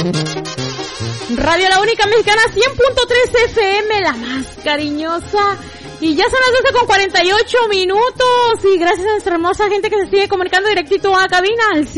Radio La Única Mexicana 100.3 FM, la más cariñosa. Y ya son las 12:48. Y gracias a nuestra hermosa gente que se sigue comunicando directito a cabina al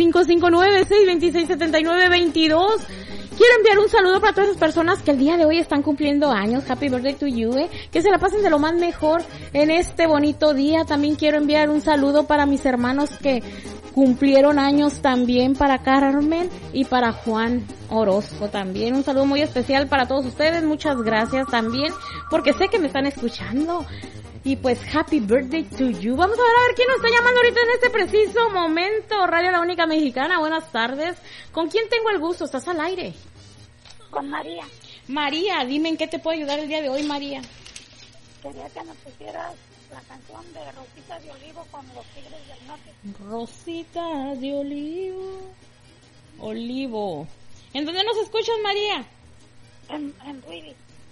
559-626-7922. Quiero enviar un saludo para todas las personas que el día de hoy están cumpliendo años. Happy birthday to you, que se la pasen de lo más mejor en este bonito día. También quiero enviar un saludo para mis hermanos que cumplieron años también, para Carmen y para Juan Orozco también. Un saludo muy especial para todos ustedes. Muchas gracias también, porque sé que me están escuchando. Y pues, happy birthday to you. Vamos a ver quién nos está llamando ahorita en este preciso momento. Radio La Única Mexicana, buenas tardes. ¿Con quién tengo el gusto? ¿Estás al aire? Con María. María, dime en qué te puedo ayudar el día de hoy, María. Quería que nos pusieras la canción de Rosita de Olivo con los Tigres del Norte. Rosita de Olivo. ¿En dónde nos escuchas, María? En Ridley.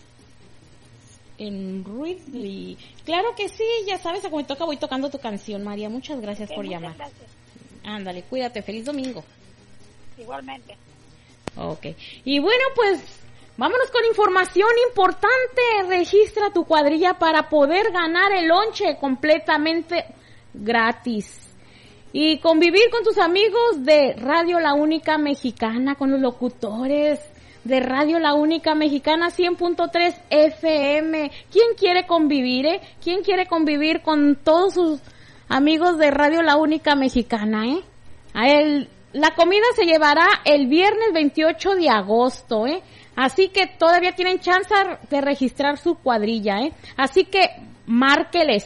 En Ridley. Claro que sí, ya sabes, a como me toca voy tocando tu canción, María. Muchas gracias por llamar. Gracias. Ándale, cuídate, feliz domingo. Igualmente. Ok. Y bueno, pues vámonos con información importante. Registra tu cuadrilla para poder ganar el lonche completamente gratis. Y convivir con tus amigos de Radio La Única Mexicana, con los locutores de Radio La Única Mexicana 100.3 FM. ¿Quién quiere convivir, ¿Quién quiere convivir con todos sus amigos de Radio La Única Mexicana, La comida se llevará el viernes 28 de agosto, Así que todavía tienen chance de registrar su cuadrilla, Así que márquele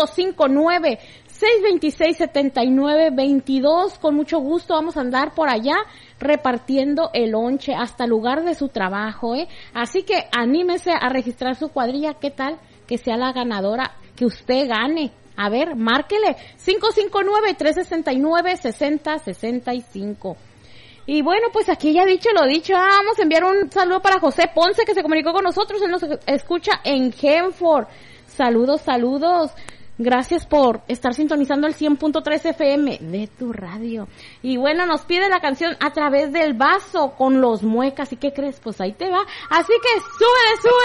559-626-7922. Con mucho gusto vamos a andar por allá repartiendo el lonche hasta el lugar de su trabajo, Así que anímese a registrar su cuadrilla. ¿Qué tal que sea la ganadora, que usted gane? A ver, márquele 559-369-6065. Y bueno, pues aquí ya dicho lo dicho, vamos a enviar un saludo para José Ponce, que se comunicó con nosotros. Él nos escucha en Genford. Saludos. Gracias por estar sintonizando el 100.3 FM de tu radio. Y bueno, nos pide la canción A Través del Vaso con los Muecas. ¿Y qué crees? Pues ahí te va. Así que súbele.